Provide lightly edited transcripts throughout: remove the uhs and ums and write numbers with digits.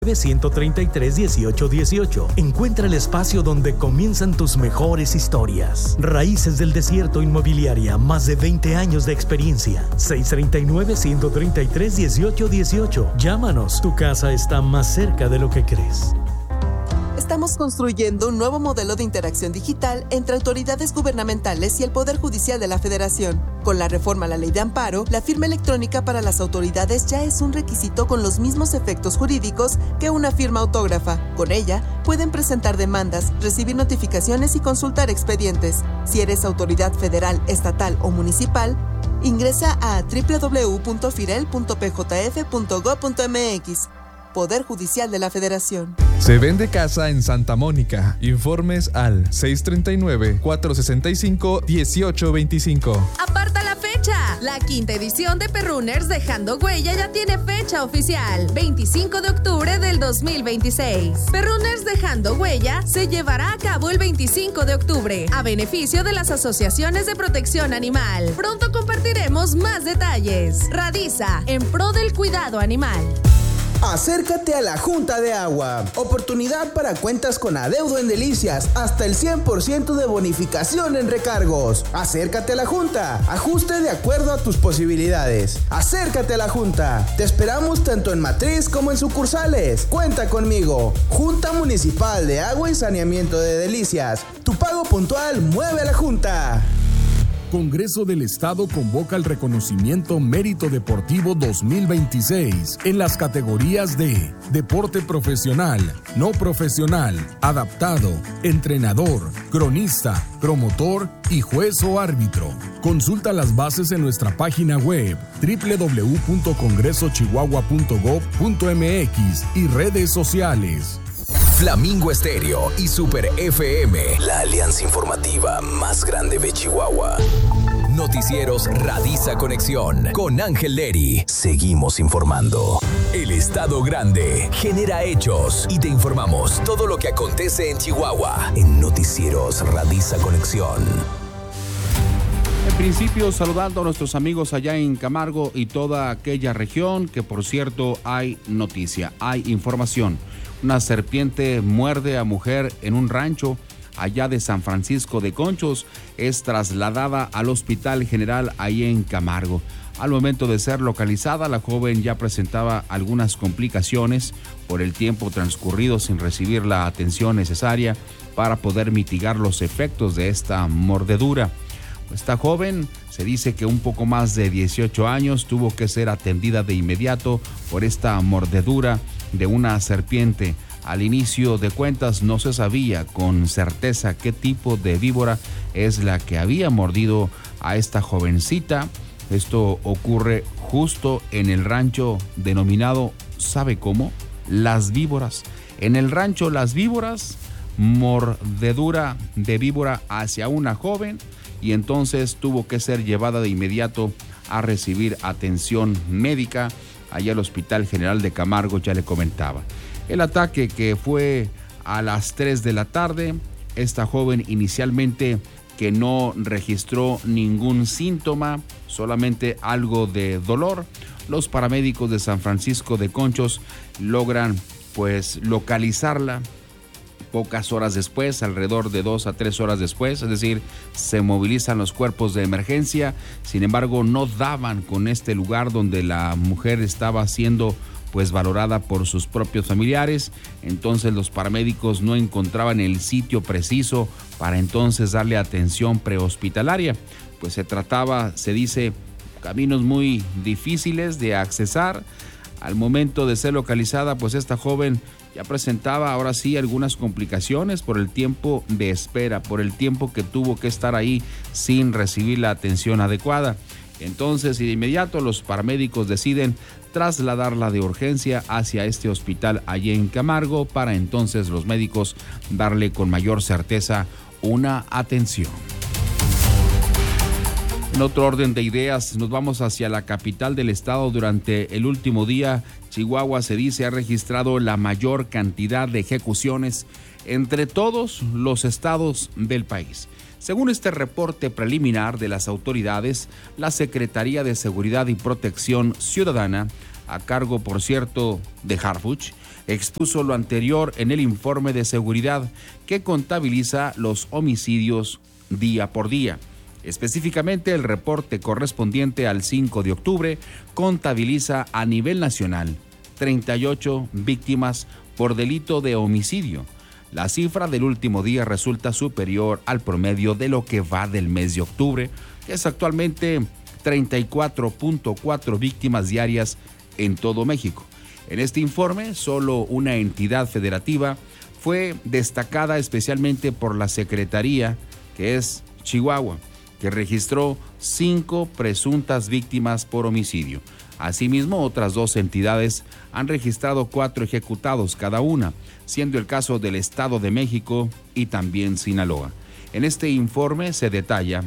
133-1818. Encuentra el espacio donde comienzan tus mejores historias. Raíces del Desierto Inmobiliaria, más de 20 años de experiencia. 639-133-1818. Llámanos, tu casa está más cerca de lo que crees. Estamos construyendo un nuevo modelo de interacción digital entre autoridades gubernamentales y el Poder Judicial de la Federación. Con la reforma a la Ley de Amparo, la firma electrónica para las autoridades ya es un requisito con los mismos efectos jurídicos que una firma autógrafa. Con ella, pueden presentar demandas, recibir notificaciones y consultar expedientes. Si eres autoridad federal, estatal o municipal, ingresa a www.firel.pjf.gov.mx. Poder Judicial de la Federación. Se vende casa en Santa Mónica. Informes al 639-465-1825. ¡Aparta la fecha! La quinta edición de Perrunners Dejando Huella ya tiene fecha oficial, 25 de octubre del 2026. Perrunners Dejando Huella se llevará a cabo el 25 de octubre, a beneficio de las asociaciones de protección animal. Pronto compartiremos más detalles. Radiza, en pro del cuidado animal. Acércate a la Junta de Agua. Oportunidad para cuentas con adeudo en Delicias. Hasta el 100% de bonificación en recargos. Acércate a la Junta. Ajuste de acuerdo a tus posibilidades. Acércate a la Junta. Te esperamos tanto en matriz como en sucursales. Cuenta conmigo. Junta Municipal de Agua y Saneamiento de Delicias. Tu pago puntual mueve a la Junta. Congreso del Estado convoca el reconocimiento Mérito Deportivo 2026 en las categorías de deporte profesional, no profesional, adaptado, entrenador, cronista, promotor y juez o árbitro. Consulta las bases en nuestra página web www.congresochihuahua.gov.mx y redes sociales. Flamingo Estéreo y Super FM, la alianza informativa más grande de Chihuahua. Noticieros Radiza Conexión con Ángel Leri. Seguimos informando. El Estado Grande genera hechos y te informamos todo lo que acontece en Chihuahua en Noticieros Radiza Conexión. En principio, saludando a nuestros amigos allá en Camargo y toda aquella región, que por cierto hay noticia, hay información. Una serpiente muerde a mujer en un rancho allá de San Francisco de Conchos. Es trasladada al Hospital General ahí en Camargo. Al momento de ser localizada, la joven ya presentaba algunas complicaciones por el tiempo transcurrido sin recibir la atención necesaria para poder mitigar los efectos de esta mordedura. Esta joven, se dice que un poco más de 18 años, tuvo que ser atendida de inmediato por esta mordedura de una serpiente. Al inicio de cuentas no se sabía con certeza qué tipo de víbora es la que había mordido a esta jovencita. Esto ocurre justo en el rancho denominado, ¿sabe cómo? Las Víboras. En el rancho Las Víboras, mordedura de víbora hacia una joven, y entonces tuvo que ser llevada de inmediato a recibir atención médica allá al Hospital General de Camargo. Ya le comentaba. El ataque, que fue a las 3 de la tarde, esta joven inicialmente que no registró ningún síntoma, solamente algo de dolor. Los paramédicos de San Francisco de Conchos logran pues localizarla pocas horas después, alrededor de 2 a 3 horas después, es decir, se movilizan los cuerpos de emergencia. Sin embargo, no daban con este lugar donde la mujer estaba siendo pues valorada por sus propios familiares. Entonces los paramédicos no encontraban el sitio preciso para entonces darle atención prehospitalaria. Pues se trataba, se dice, caminos muy difíciles de accesar. Al momento de ser localizada, pues esta joven ya presentaba ahora sí algunas complicaciones por el tiempo de espera, por el tiempo que tuvo que estar ahí sin recibir la atención adecuada. Entonces, y de inmediato los paramédicos deciden trasladarla de urgencia hacia este hospital allí en Camargo para entonces los médicos darle con mayor certeza una atención. En otro orden de ideas, nos vamos hacia la capital del estado. Durante el último día, Chihuahua, se dice, ha registrado la mayor cantidad de ejecuciones entre todos los estados del país. Según este reporte preliminar de las autoridades, la Secretaría de Seguridad y Protección Ciudadana, a cargo, por cierto, de Harfuch, expuso lo anterior en el informe de seguridad que contabiliza los homicidios día por día. Específicamente, el reporte correspondiente al 5 de octubre contabiliza a nivel nacional 38 víctimas por delito de homicidio. La cifra del último día resulta superior al promedio de lo que va del mes de octubre, que es actualmente 34.4 víctimas diarias en todo México. En este informe, solo una entidad federativa fue destacada especialmente por la Secretaría, que es Chihuahua, que registró 5 presuntas víctimas por homicidio. Asimismo, otras 2 entidades han registrado 4 ejecutados cada una, siendo el caso del Estado de México y también Sinaloa. En este informe se detalla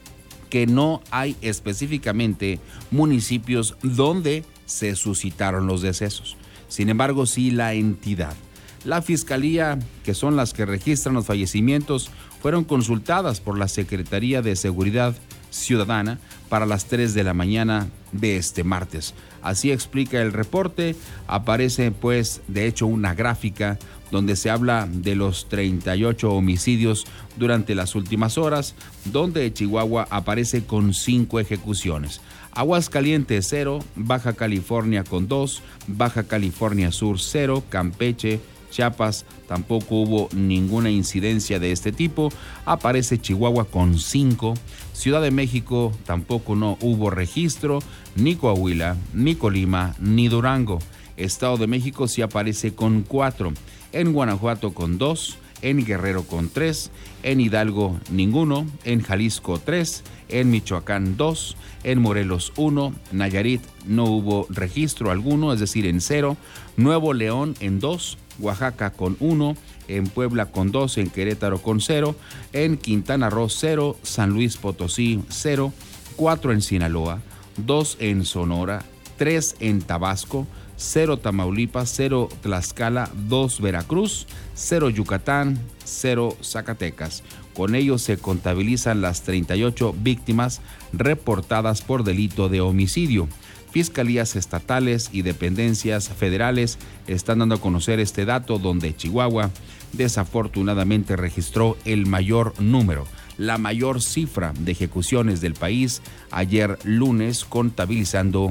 que no hay específicamente municipios donde se suscitaron los decesos. Sin embargo, sí la entidad. La Fiscalía, que son las que registran los fallecimientos, fueron consultadas por la Secretaría de Seguridad Ciudadana para las 3 de la mañana de este martes. Así explica el reporte. Aparece, pues, de hecho, una gráfica donde se habla de los 38 homicidios durante las últimas horas, donde Chihuahua aparece con 5 ejecuciones. Aguascalientes 0, Baja California con 2, Baja California Sur 0, Campeche, Chiapas tampoco hubo ninguna incidencia de este tipo, aparece Chihuahua con 5, Ciudad de México tampoco no hubo registro, ni Coahuila, ni Colima, ni Durango. Estado de México sí aparece con 4, en Guanajuato con 2, en Guerrero con 3, en Hidalgo ninguno, en Jalisco 3, en Michoacán 2, en Morelos 1, Nayarit no hubo registro alguno, es decir, en 0, Nuevo León en 2, Oaxaca con 1, en Puebla con 2, en Querétaro con 0, en Quintana Roo 0, San Luis Potosí 0, 4 en Sinaloa, 2 en Sonora, 3 en Tabasco, 0 Tamaulipas, 0 Tlaxcala, 2 Veracruz, 0 Yucatán, 0 Zacatecas. Con ello se contabilizan las 38 víctimas reportadas por delito de homicidio. Fiscalías estatales y dependencias federales están dando a conocer este dato, donde Chihuahua desafortunadamente registró el mayor número, la mayor cifra de ejecuciones del país ayer lunes, contabilizando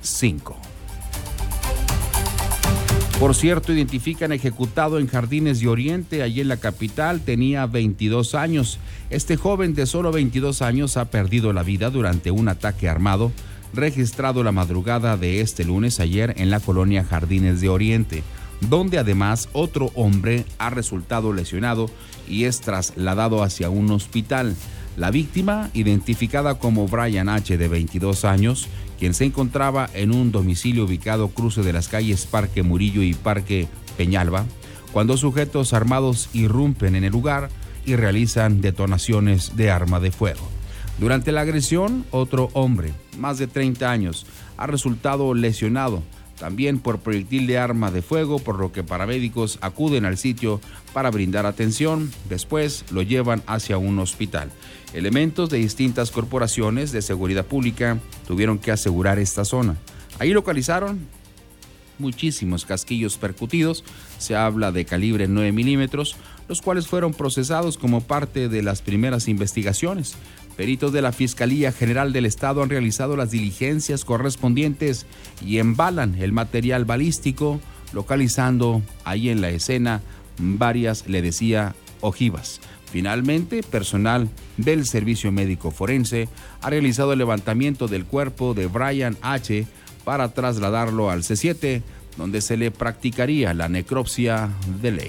5. Por cierto, identifican ejecutado en Jardines de Oriente, allí en la capital, tenía 22 años. Este joven de solo 22 años ha perdido la vida durante un ataque armado registrado la madrugada de este lunes ayer en la colonia Jardines de Oriente, donde además otro hombre ha resultado lesionado y es trasladado hacia un hospital. La víctima, identificada como Brian H., de 22 años, quien se encontraba en un domicilio ubicado cruce de las calles Parque Murillo y Parque Peñalba, cuando sujetos armados irrumpen en el lugar y realizan detonaciones de arma de fuego. Durante la agresión, otro hombre, más de 30 años, ha resultado lesionado, también por proyectil de arma de fuego, por lo que paramédicos acuden al sitio para brindar atención. Después lo llevan hacia un hospital. Elementos de distintas corporaciones de seguridad pública tuvieron que asegurar esta zona. Ahí localizaron muchísimos casquillos percutidos, se habla de calibre 9 milímetros, los cuales fueron procesados como parte de las primeras investigaciones. Peritos de la Fiscalía General del Estado han realizado las diligencias correspondientes y embalan el material balístico, localizando ahí en la escena varias, le decía, ojivas. Finalmente, personal del Servicio Médico Forense ha realizado el levantamiento del cuerpo de Brian H. para trasladarlo al C7, donde se le practicaría la necropsia de ley.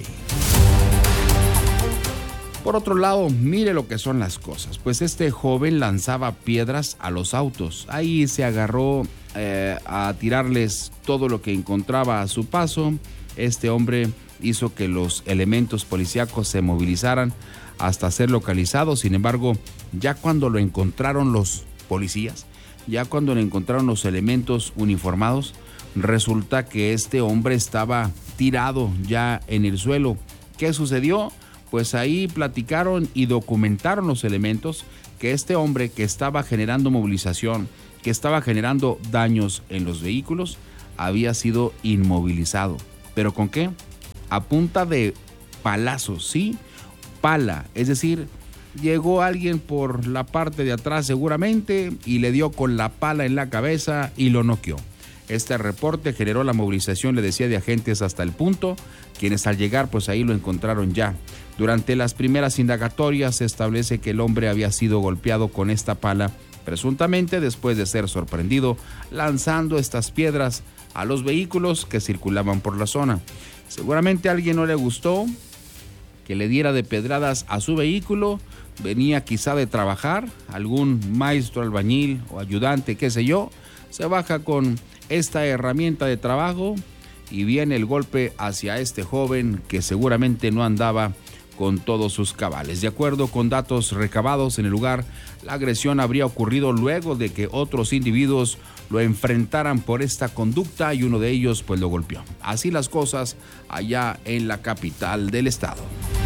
Por otro lado, mire lo que son las cosas. Pues este joven lanzaba piedras a los autos. Ahí se agarró a tirarles todo lo que encontraba a su paso. Este hombre hizo que los elementos policíacos se movilizaran hasta ser localizado. Sin embargo, ya cuando lo encontraron los policías, ya cuando le encontraron los elementos uniformados, resulta que este hombre estaba tirado ya en el suelo. ¿Qué sucedió? Pues ahí platicaron y documentaron los elementos que este hombre, que estaba generando movilización, que estaba generando daños en los vehículos, había sido inmovilizado. ¿Pero con qué? A punta de palazos, ¿sí? Pala, es decir, llegó alguien por la parte de atrás seguramente y le dio con la pala en la cabeza y lo noqueó. Este reporte generó la movilización, le decía, de agentes hasta el punto, quienes al llegar pues ahí lo encontraron ya. Durante las primeras indagatorias se establece que el hombre había sido golpeado con esta pala, presuntamente después de ser sorprendido lanzando estas piedras a los vehículos que circulaban por la zona. Seguramente a alguien no le gustó que le diera de pedradas a su vehículo, venía quizá de trabajar, algún maestro albañil o ayudante, qué sé yo, se baja con esta herramienta de trabajo y viene el golpe hacia este joven que seguramente no andaba con todos sus cabales. De acuerdo con datos recabados en el lugar, la agresión habría ocurrido luego de que otros individuos lo enfrentaran por esta conducta y uno de ellos pues lo golpeó. Así las cosas allá en la capital del estado.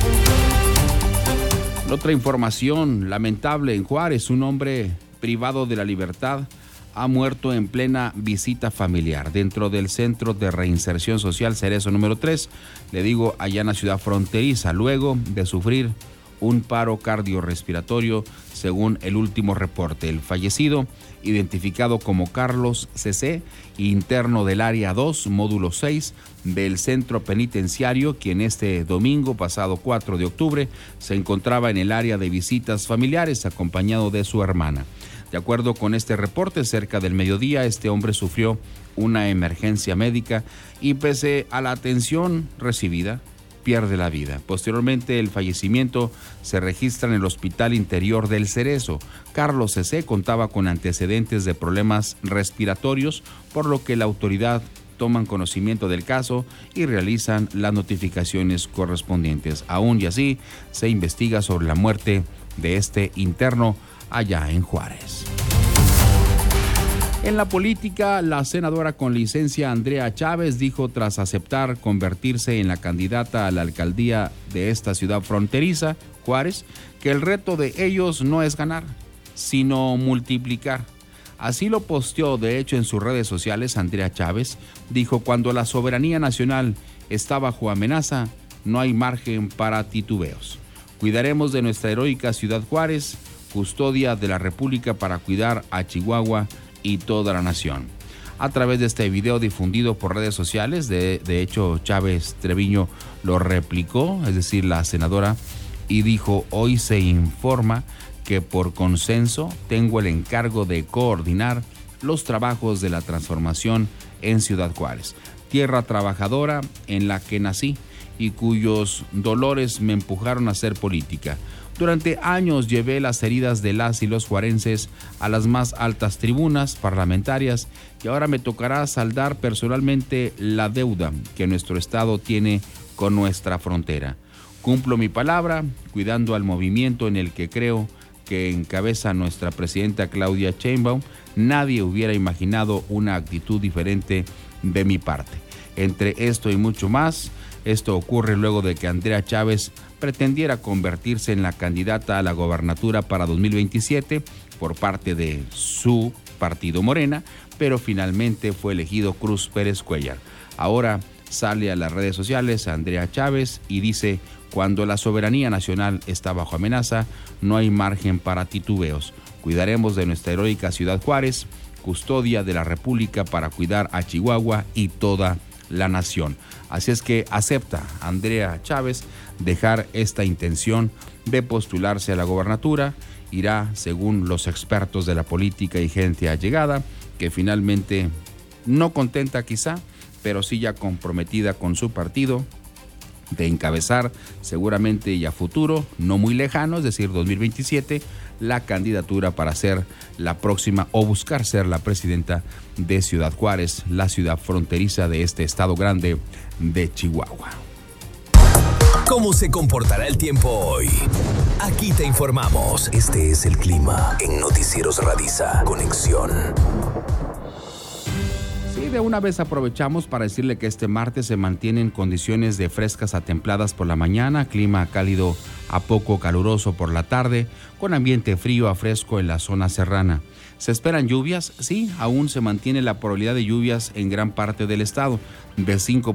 Otra información lamentable en Juárez, un hombre privado de la libertad ha muerto en plena visita familiar dentro del Centro de Reinserción Social Cerezo número 3, le digo, allá en la ciudad fronteriza, luego de sufrir un paro cardiorrespiratorio, según el último reporte. El fallecido, identificado como Carlos C.C., interno del área 2, módulo 6 del centro penitenciario, quien este domingo pasado 4 de octubre se encontraba en el área de visitas familiares acompañado de su hermana. De acuerdo con este reporte, cerca del mediodía, este hombre sufrió una emergencia médica y pese a la atención recibida, pierde la vida. Posteriormente, el fallecimiento se registra en el Hospital Interior del Cerezo. Carlos C.C. contaba con antecedentes de problemas respiratorios, por lo que la autoridad toman conocimiento del caso y realizan las notificaciones correspondientes. Aún y así, se investiga sobre la muerte de este interno allá en Juárez. En la política, la senadora con licencia Andrea Chávez dijo, tras aceptar convertirse en la candidata a la alcaldía de esta ciudad fronteriza, Juárez, que el reto de ellos no es ganar, sino multiplicar. Así lo posteó, de hecho, en sus redes sociales. Andrea Chávez dijo, cuando la soberanía nacional está bajo amenaza, no hay margen para titubeos. Cuidaremos de nuestra heroica ciudad Juárez, custodia de la República, para cuidar a Chihuahua y toda la nación. A través de este video difundido por redes sociales, de hecho Chávez Treviño lo replicó, es decir, la senadora, y dijo, hoy se informa que por consenso tengo el encargo de coordinar los trabajos de la transformación en Ciudad Juárez, tierra trabajadora en la que nací y cuyos dolores me empujaron a hacer política. Durante años llevé las heridas de las y los juarenses a las más altas tribunas parlamentarias y ahora me tocará saldar personalmente la deuda que nuestro estado tiene con nuestra frontera. Cumplo mi palabra, cuidando al movimiento en el que creo que encabeza nuestra presidenta Claudia Sheinbaum. Nadie hubiera imaginado una actitud diferente de mi parte. Entre esto y mucho más, esto ocurre luego de que Andrea Chávez pretendiera convertirse en la candidata a la gobernatura para 2027 por parte de su partido Morena, pero finalmente fue elegido Cruz Pérez Cuellar. Ahora sale a las redes sociales Andrea Chávez y dice, cuando la soberanía nacional está bajo amenaza, no hay margen para titubeos. Cuidaremos de nuestra heroica ciudad Juárez, custodia de la República, para cuidar a Chihuahua y toda la nación. Así es que acepta Andrea Chávez dejar esta intención de postularse a la gobernatura. Irá, según los expertos de la política y gente allegada, que finalmente no contenta quizá, pero sí ya comprometida con su partido, de encabezar seguramente y a futuro, no muy lejano, es decir, 2027, la candidatura para ser la próxima o buscar ser la presidenta de Ciudad Juárez, la ciudad fronteriza de este estado grande de Chihuahua. ¿Cómo se comportará el tiempo hoy? Aquí te informamos. Este es el clima en Noticieros Radisa. Conexión. Sí, de una vez aprovechamos para decirle que este martes se mantienen condiciones de frescas a templadas por la mañana, clima cálido a poco caluroso por la tarde, con ambiente frío a fresco en la zona serrana. ¿Se esperan lluvias? Sí, aún se mantiene la probabilidad de lluvias en gran parte del estado, de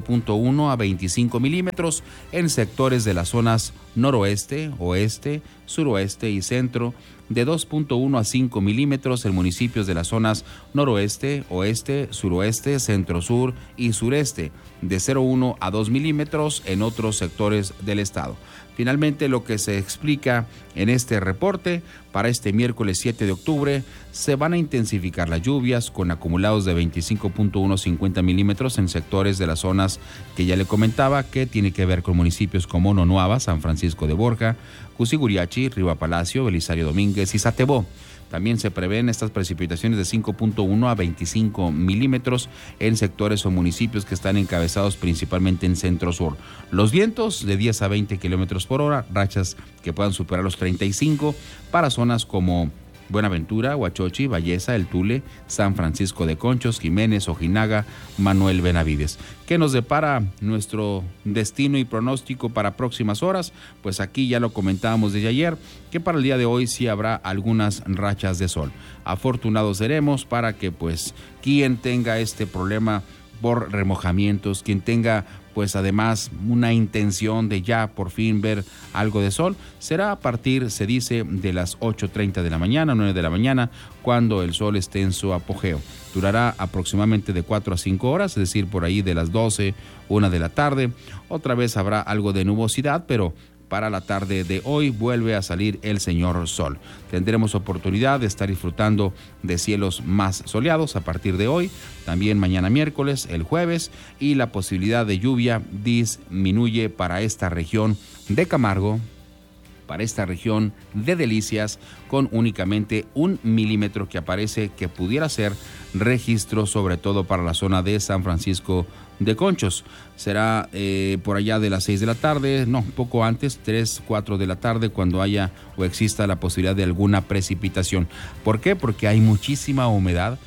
5.1 a 25 milímetros en sectores de las zonas noroeste, oeste, suroeste y centro, de 2.1 a 5 milímetros en municipios de las zonas noroeste, oeste, suroeste, centro-sur y sureste, de 0.1 a 2 milímetros en otros sectores del estado. Finalmente, lo que se explica en este reporte, para este miércoles 7 de octubre, se van a intensificar las lluvias con acumulados de 25.1 a 50 milímetros en sectores de las zonas que ya le comentaba, que tiene que ver con municipios como Nonuava, San Francisco de Borja, Cusiguriachi, Riva Palacio, Belisario Domínguez y Satebó. También se prevén estas precipitaciones de 5.1 a 25 milímetros en sectores o municipios que están encabezados principalmente en centro-sur. Los vientos de 10 a 20 kilómetros por hora, rachas que puedan superar los 35 para zonas como Buenaventura, Huachochi, Valleza, El Tule, San Francisco de Conchos, Jiménez, Ojinaga, Manuel Benavides. ¿Qué nos depara nuestro destino y pronóstico para próximas horas? Pues aquí ya lo comentábamos desde ayer, que para el día de hoy sí habrá algunas rachas de sol. Afortunados seremos para que pues quien tenga este problema por remojamientos, quien tenga pues además una intención de ya por fin ver algo de sol, será a partir, se dice, de las 8:30 de la mañana, 9 de la mañana, cuando el sol esté en su apogeo. Durará aproximadamente de 4 a 5 horas, es decir, por ahí de las 12, 1 de la tarde. Otra vez habrá algo de nubosidad, pero para la tarde de hoy vuelve a salir el señor sol. Tendremos oportunidad de estar disfrutando de cielos más soleados a partir de hoy, también mañana miércoles, el jueves, y la posibilidad de lluvia disminuye para esta región de Camargo, para esta región de Delicias, con únicamente 1 milímetro que aparece que pudiera ser registro, sobre todo para la zona de San Francisco de Conchos. Será por allá de las 6 de la tarde, no, poco antes, 3, 4 de la tarde, cuando haya o exista la posibilidad de alguna precipitación. ¿Por qué? Porque hay muchísima humedad.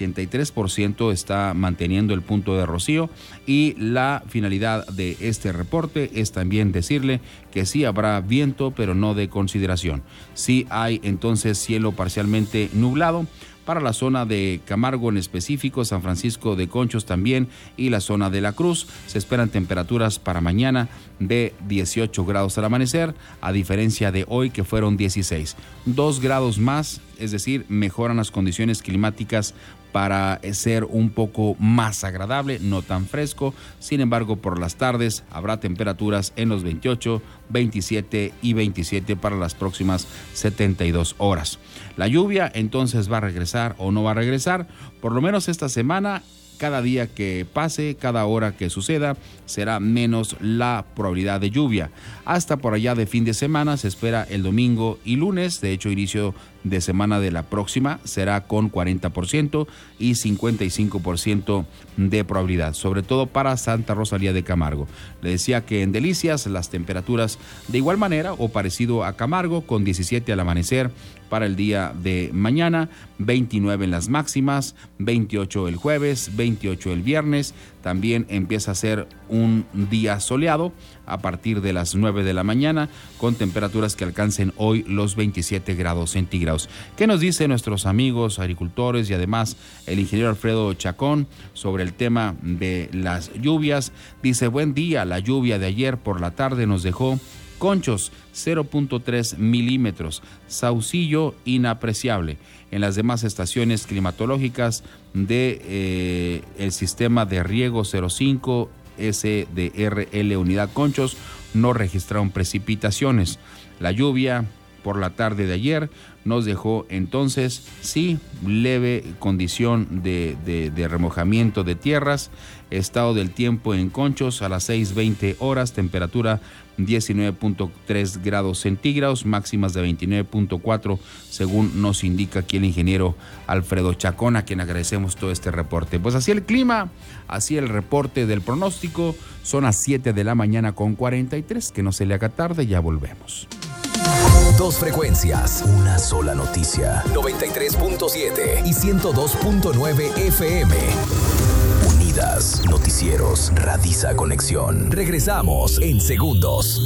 83% está manteniendo el punto de rocío, y la finalidad de este reporte es también decirle que sí habrá viento, pero no de consideración. Sí hay entonces cielo parcialmente nublado para la zona de Camargo en específico, San Francisco de Conchos también, y la zona de La Cruz. Se esperan temperaturas para mañana de 18 grados al amanecer, a diferencia de hoy que fueron 16. 2 grados más, es decir, mejoran las condiciones climáticas para ser un poco más agradable, no tan fresco. Sin embargo, por las tardes habrá temperaturas en los 28, 27 y 27 para las próximas 72 horas. La lluvia entonces va a regresar o no va a regresar, por lo menos esta semana. Cada día que pase, cada hora que suceda, será menos la probabilidad de lluvia. Hasta por allá de fin de semana se espera el domingo y lunes. De hecho, inicio de semana de la próxima será con 40% y 55% de probabilidad, sobre todo para Santa Rosalía de Camargo. Le decía que en Delicias las temperaturas de igual manera o parecido a Camargo, con 17 al amanecer para el día de mañana, 29 en las máximas, 28 el jueves, 28 el viernes. También empieza a ser un día soleado a partir de las 9 de la mañana, con temperaturas que alcancen hoy los 27 grados centígrados. ¿Qué nos dicen nuestros amigos agricultores y además el ingeniero Alfredo Chacón sobre el tema de las lluvias? Dice: buen día, la lluvia de ayer por la tarde nos dejó Conchos 0.3 milímetros, Saucillo inapreciable. En las demás estaciones climatológicas de el sistema de riego 05 SDRL Unidad Conchos no registraron precipitaciones. La lluvia por la tarde de ayer nos dejó entonces, sí, leve condición de remojamiento de tierras. Estado del tiempo en Conchos a las 6:20 horas, temperatura 19.3 grados centígrados, máximas de 29.4, según nos indica aquí el ingeniero Alfredo Chacón, a quien agradecemos todo este reporte. Pues así el clima, así el reporte del pronóstico. Son las 7 de la mañana con 43, que no se le haga tarde, ya volvemos. Dos frecuencias, una sola noticia. 93.7 y 102.9 FM. Avenidas, noticieros, Radiza Conexión. Regresamos en segundos.